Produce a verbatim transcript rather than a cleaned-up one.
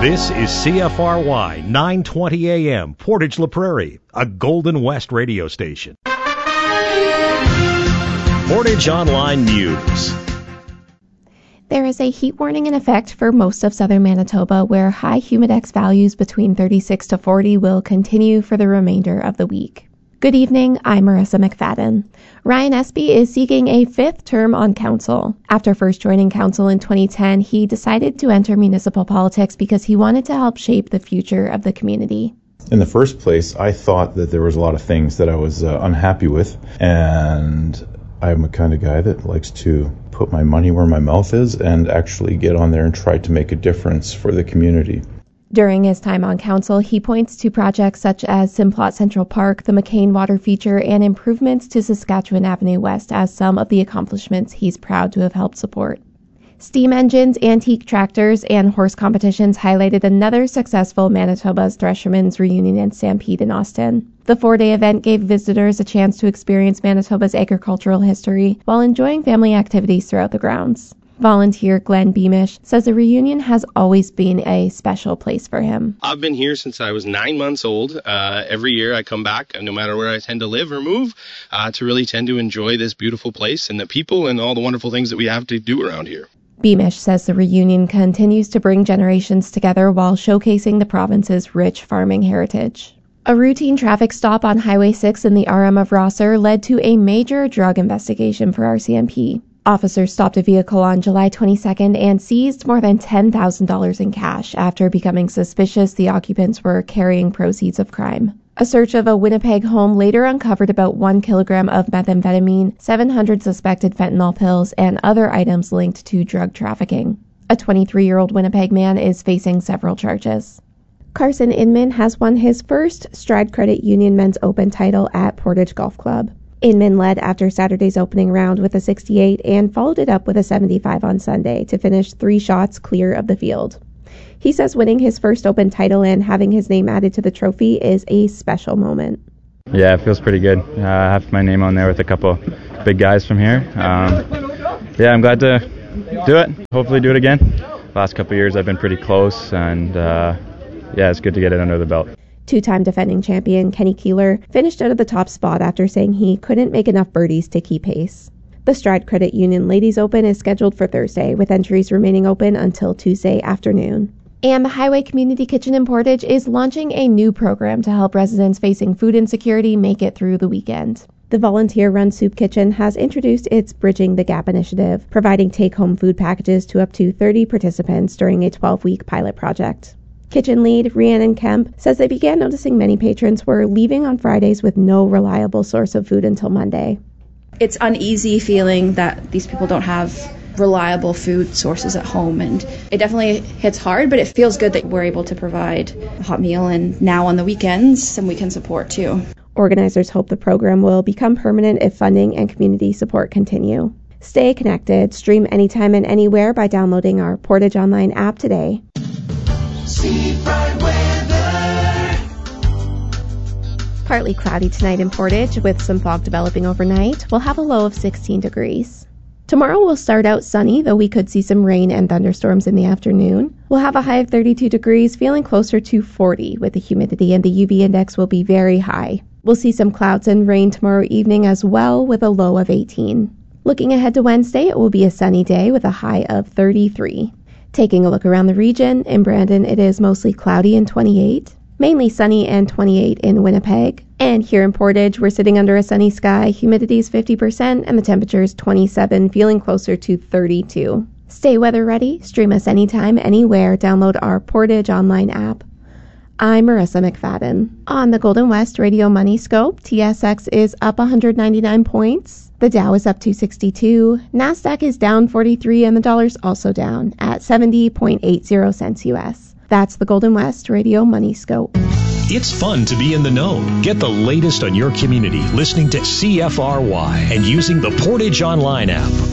This is C F R Y nine twenty A M, Portage La Prairie, a Golden West radio station. Portage Online News. There is a heat warning in effect for most of southern Manitoba, where high humidex values between thirty-six to forty will continue for the remainder of the week. Good evening, I'm Marissa McFadden. Ryan Espy is seeking a fifth term on council. After first joining council in twenty ten, he decided to enter municipal politics because he wanted to help shape the future of the community. In the first place, I thought that there was a lot of things that I was uh, unhappy with, and I'm a kind of guy that likes to put my money where my mouth is and actually get on there and try to make a difference for the community. During his time on council, he points to projects such as Simplot Central Park, the McCain Water Feature, and improvements to Saskatchewan Avenue West as some of the accomplishments he's proud to have helped support. Steam engines, antique tractors, and horse competitions highlighted another successful Manitoba's Threshermen's Reunion and Stampede in Austin. The four-day event gave visitors a chance to experience Manitoba's agricultural history while enjoying family activities throughout the grounds. Volunteer Glenn Beamish says the reunion has always been a special place for him. I've been here since I was nine months old. Uh, every year I come back, no matter where I tend to live or move, uh, to really tend to enjoy this beautiful place and the people and all the wonderful things that we have to do around here. Beamish says the reunion continues to bring generations together while showcasing the province's rich farming heritage. A routine traffic stop on Highway six in the R M of Rosser led to a major drug investigation for R C M P. Officers stopped a vehicle on July twenty-second and seized more than ten thousand dollars in cash after becoming suspicious the occupants were carrying proceeds of crime. A search of a Winnipeg home later uncovered about one kilogram of methamphetamine, seven hundred suspected fentanyl pills, and other items linked to drug trafficking. A twenty-three-year-old Winnipeg man is facing several charges. Carson Inman has won his first Stride Credit Union Men's Open title at Portage Golf Club. Inman led after Saturday's opening round with a sixty-eight and followed it up with a seventy-five on Sunday to finish three shots clear of the field. He says winning his first Open title and having his name added to the trophy is a special moment. Yeah, it feels pretty good. Uh, I have my name on there with a couple big guys from here. Um, yeah, I'm glad to do it. Hopefully do it again. Last couple of years I've been pretty close, and uh, yeah, it's good to get it under the belt. Two-time defending champion Kenny Keeler finished out of the top spot after saying he couldn't make enough birdies to keep pace. The Stride Credit Union Ladies Open is scheduled for Thursday, with entries remaining open until Tuesday afternoon. And the Highway Community Kitchen in Portage is launching a new program to help residents facing food insecurity make it through the weekend. The volunteer-run soup kitchen has introduced its Bridging the Gap initiative, providing take-home food packages to up to thirty participants during a twelve-week pilot project. Kitchen lead Rhiannon Kemp says they began noticing many patrons were leaving on Fridays with no reliable source of food until Monday. It's uneasy feeling that these people don't have reliable food sources at home, and it definitely hits hard, but it feels good that we're able to provide a hot meal, and now on the weekends some weekend support too. Organizers hope the program will become permanent if funding and community support continue. Stay connected. Stream anytime and anywhere by downloading our Portage Online app today. Partly cloudy tonight in Portage with some fog developing overnight. We'll have a low of sixteen degrees. Tomorrow will start out sunny, though we could see some rain and thunderstorms in the afternoon. We'll have a high of thirty-two degrees, feeling closer to forty with the humidity, and the U V index will be very high. We'll see some clouds and rain tomorrow evening as well, with a low of eighteen. Looking ahead to Wednesday, it will be a sunny day with a high of thirty-three. Taking a look around the region, in Brandon it is mostly cloudy and twenty-eight, mainly sunny and twenty-eight in Winnipeg. And here in Portage, we're sitting under a sunny sky, humidity is fifty percent, and the temperature is twenty-seven, feeling closer to thirty-two. Stay weather ready, stream us anytime, anywhere, download our Portage Online app. I'm Marissa McFadden. On the Golden West Radio Money Scope, T S X is up one hundred ninety-nine points. The Dow is up two sixty-two, NASDAQ is down forty-three, and the dollar's also down at seventy point eight zero cents U S. That's the Golden West Radio Money Scope. It's fun to be in the know. Get the latest on your community listening to C F R Y and using the Portage Online app.